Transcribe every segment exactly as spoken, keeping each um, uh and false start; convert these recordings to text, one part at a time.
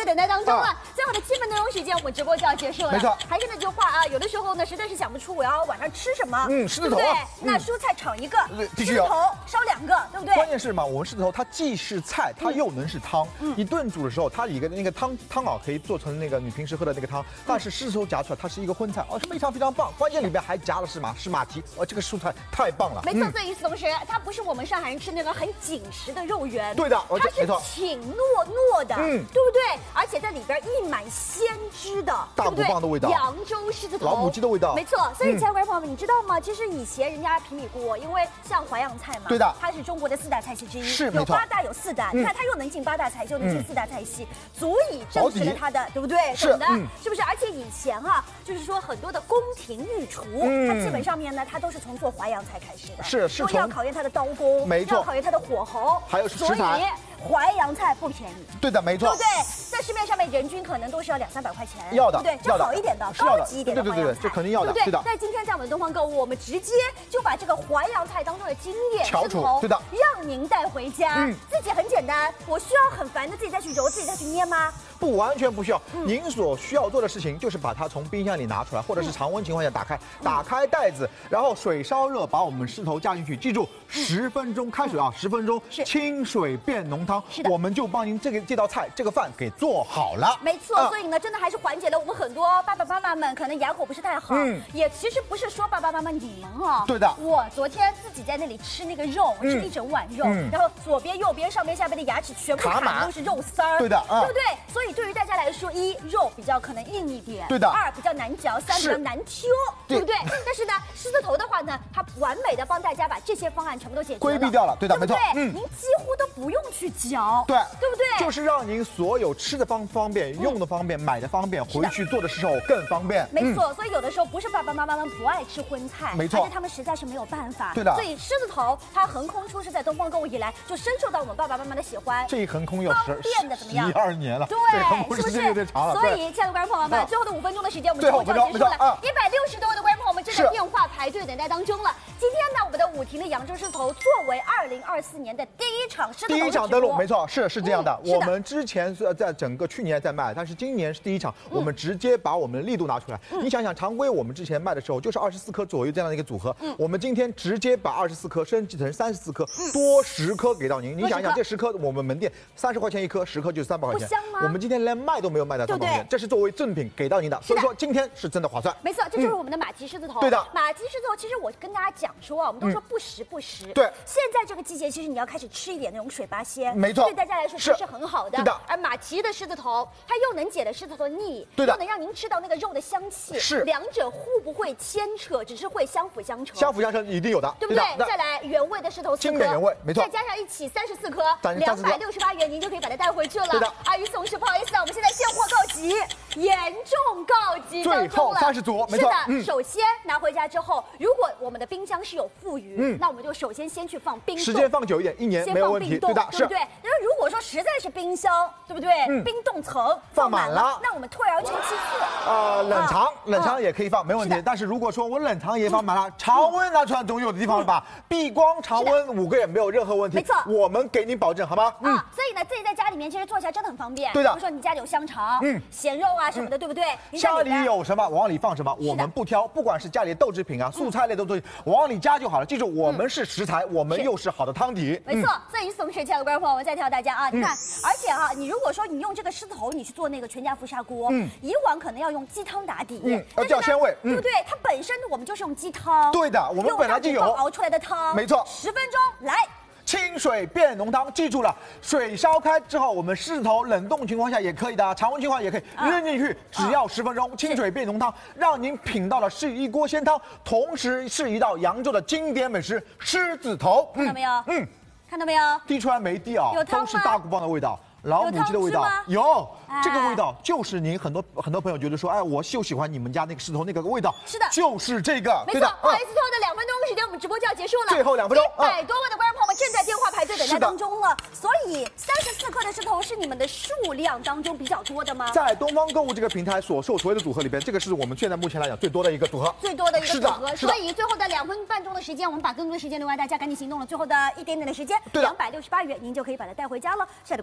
等待当中了。最后的七分多钟时间，我们直播就要结束了。 没错， 还是那句话啊，有的时候呢，实在是想不出我要晚上吃什么。 嗯，狮子头啊， 那蔬菜炒一个， 必须有。 头烧两个，对不对？ 关键是嘛，我们狮子头它既是菜，它又能是汤。嗯，你炖煮的时候，它一个那个汤汤啊，可以做成那个你平时喝的那个汤。但是狮子头夹出来，它是一个荤菜，哦，非常非常棒。关键里面还夹的是嘛，是马蹄，哦，这个蔬菜太棒了。 没错，所以与此同时，它不是我们上海人吃那个很紧实的肉圆， 对的， 它是挺糯糯的，嗯，对不对？而且在里边溢满鲜汁的， 大骨棒的味道， 扬州狮子头， 老母鸡的味道， 没错。所以，亲爱的观众朋友们，你知道吗？其实以前人家平米锅，因为像淮扬菜嘛， 对的， 它是中国的四大菜系之一， 是有八大有四大，你看它又能进八大菜系，又能进四大菜系，足以证实了它的，对不对？ 是的，是不是？而且以前啊，就是说很多的宫廷御厨，它基本上面呢，它都是从做淮扬菜开始的， 是是， 因为要考验它的刀工， 没错， 要考验它的火候， 还有食材。 淮扬菜不便宜， 对的，没错， 对不对？在市面上面人均可能都是要两三百块钱， 要的， 对不对？这好一点的，高级一点的对对对对，这肯定要的， 对的。在今天在我们的东方购物，我们直接就把这个淮扬菜当中的经典翘楚，对的， 让您带回家。嗯，自己很简单，我需要很烦的自己再去揉，自己再去捏吗？ 不完全不需要，您所需要做的事情就是把它从冰箱里拿出来，或者是常温情况下打开，打开袋子，然后水烧热，把我们狮头加进去，记住十分钟开水啊，十分钟清水变浓汤， 是的， 我们就帮您这个这道菜这个饭给做好了。 没错，所以呢，真的还是缓解了我们很多爸爸妈妈们可能牙口不是太好，嗯，也其实不是说爸爸妈妈你们啊， 对的， 我昨天自己在那里吃那个肉，我吃一整碗肉，然后左边、右边、上边、下边的牙齿全部卡满都是肉丝儿， 对的， 对不对？所以对于大家来说， 一肉比较可能硬一点， 对的。 二比较难嚼，三比较难挑，对不对？但是呢，狮子头的话呢，它完美的帮大家把这些方案全部都解决了， 规避掉了，对的，没错。 嗯，您几乎都不用去嚼， 对， 对不对？ 就是让您所有吃的方方便，用的方便，买的方便，回去做的时候更方便。 没错，所以有的时候不是爸爸妈妈们不爱吃荤菜， 没错， 而且他们实在是没有办法。 对的。 所以狮子头它横空出世在东方购物以来，就深受到我们爸爸妈妈的喜欢。 这一横空要十变得怎么样？ 十二年了， 对， 是不是有点长了？ 所以。 亲爱的观众朋友们，最后的五分钟的时间，我们直播就要结束了。一百六十多位的观众朋友们正在电话排队等待当中了。今天呢，我们的武亭的扬州狮子头作为二零二四年的第一场狮子头第一场登陆，没错，是是这样的。 嗯、 我们之前是在整个去年在卖，但是今年是第一场，嗯、我们直接把我们的力度拿出来。嗯、你想想，常规我们之前卖的时候就是二十四颗左右这样的一个组合，嗯、我们今天直接把二十四颗升级成三十四颗，嗯、多十颗给到您。你想想，这十颗我们门店三十块钱一颗，十颗就是三百块钱。 不香吗？ 我们今天连卖都没有卖到三百块钱，这是作为赠品给到您的。所以说今天是真的划算。 没错，这就是我们的马蹄狮子头。 对的， 马蹄狮子头，其实我跟大家讲说啊，我们都说不时不食。 对， 现在这个季节，其实你要开始吃一点那种水八仙， 没错， 对大家来说是是很好的。 对的。 而马蹄的狮子头，它又能解了狮子头的腻， 对的， 又能让您吃到那个肉的香气。 是， 两者互不会牵扯，只是会相辅相成。 相辅相成一定有的， 对不对？再来原味的狮头四颗， 经典原味，没错。 再加上一起三十四颗，两百六十八元，您就可以把它带回去了。对的。啊，与此同时，不好意思啊，我们现在现货告急，严重告急当中了。 三十组，没错。 是的，首先拿回家之后，如果我们的冰箱是有富余，嗯，那我们就首先先去放冰冻， 时间放久一点，一年没有问题，对的， 对不对？那如果说实在是冰箱，对不对？冰冻层放满了， 那我们退而求其次， 呃，冷藏，冷藏也可以放，没问题。但是如果说我冷藏也放满了，常温拿出来总有的地方了吧？避光常温五个月没有任何问题， 没错， 我们给您保证，好吗？ 啊，所以呢，自己在家里面其实做起来真的很方便。 对的， 比如说你家里有香肠、嗯，咸肉啊什么的，对不对？ 家里有什么往里放什么，我们不挑，不管是家里的豆制品啊、素菜类的东西，往里加就好了。记住，我们是食材，我们又是好的汤底。 没错，所以与此同时，亲爱的观众朋友们，再提醒大家啊，你看，而且啊，你如果说你用这个狮子头，你去做那个全家福砂锅，嗯，以往可能要用鸡汤打底， 嗯，要掉鲜味， 对不对？它本身我们就是用鸡汤， 对的，我们本来就有熬出来的汤， 没错， 十分钟来。 清水变浓汤，记住了，水烧开之后，我们狮子头冷冻情况下也可以的，常温情况也可以扔进去，只要十分钟，清水变浓汤，让您品到的是一锅鲜汤，同时是一道扬州的经典美食狮子头。 看到没有？嗯，看到没有？ 滴出来没滴啊？都是大骨棒的味道。老母鸡的味道有，这个味道就是您很多很多朋友觉得说，哎，我就喜欢你们家那个狮头那个味道， 是的， 就是这个， 没错。不好意思，最后的两分钟的时间，我们直播就要结束了， 最后两分钟， 一百多位的观众朋友们正在电话排队等待当中了，所以三十四颗的狮头是你们的数量当中比较多的吗？ 在东方购物这个平台所售所有的组合里边，这个是我们现在目前来讲最多的一个组合， 最多的一个组合。所以最后的两分半钟的时间，我们把更多的时间留给大家，赶紧行动了。最后的一点点的时间，两百六十八元，您就可以把它带回家了。亲爱的观众，把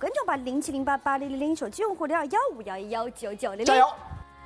零七零八八零零零，手机用户零二幺五幺一幺九九零零， 加油！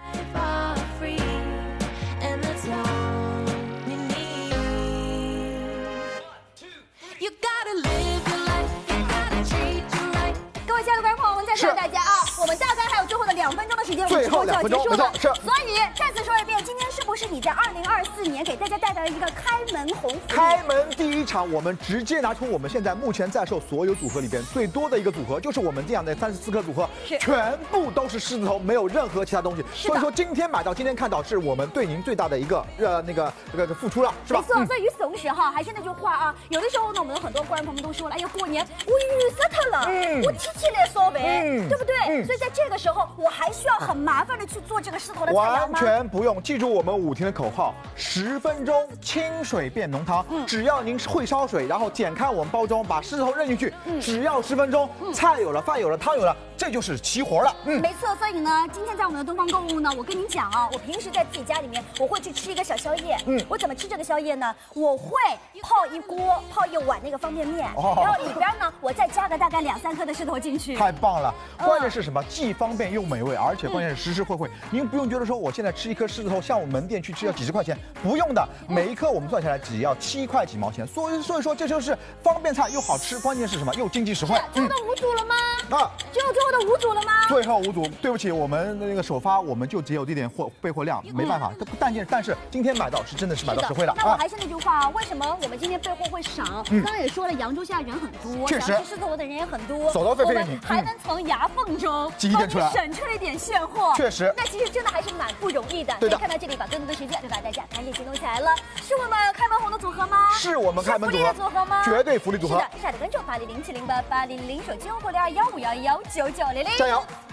各位亲爱的观众朋友们，再次大家啊，我们大概还有最后的两分钟的时间，我们直播就要结束了。 是， 所以再次说一遍，今天是不是你在二零二四年给大家带来一个开门红福利？ 开门第一场，我们直接拿出我们现在目前在售所有组合里边最多的一个组合，就是我们这样的三十四颗组合，全部都是狮子头，没有任何其他东西。所以说今天买到，今天看到，是我们对您最大的一个呃那个那个付出了，是吧？ 没错。所以与此同时哈，还是那句话啊，有的时候呢，我们很多观众朋友们都说了，哎呀，过年我预死他了，嗯、我提前来烧呗。嗯、对不对？嗯、所以在这个时候，我还需要很麻烦的去做这个狮头的菜肴吗？ 完全不用，记住我们五婷的口号：十分钟清水变浓汤。嗯、只要您会烧水，然后剪开我们包装，把狮头扔进去，嗯、只要十分钟，嗯、菜有了，饭有了，汤有了，这就是齐活了。 嗯，没错。所以呢，今天在我们的东方购物呢，我跟您讲啊，我平时在自己家里面，我会去吃一个小宵夜。嗯，我怎么吃这个宵夜呢？我会泡一锅、泡一碗那个方便面，哦、然后里边呢，我再加个大概两三颗的狮头进去。 太棒了！关键是什么？既方便又美味，而且关键是实实惠惠。您不用觉得说我现在吃一颗狮子头，像我们门店去吃要几十块钱，不用的，每一颗我们算下来只要七块几毛钱。所以所以说这就是方便菜又好吃，关键是什么？又经济实惠。 最后的五组了吗？ 啊， 只有最后的五组了吗？ 最后五组，对不起，我们那个首发我们就只有这点货备货量，没办法。但件但是今天买到是真的是买到实惠了。 那我还是那句话，为什么我们今天备货会少？刚刚也说了，扬州现在人很多， 确实， 想吃狮子头的人也很多， 手头费费紧， 还能从牙缝中挤一点出来， 省出了一点现货。 确实， 那其实真的还是蛮不容易的。 对的。 看到这里，把更多的时间就把大家赶紧行动起来了。是我们开门红的组合吗？ 是我们开门组合。 福利的组合吗？ 绝对福利组合。 是的，下载关注八零零七零八八零零零，手机用户零二幺五幺一幺九九零零， 加油！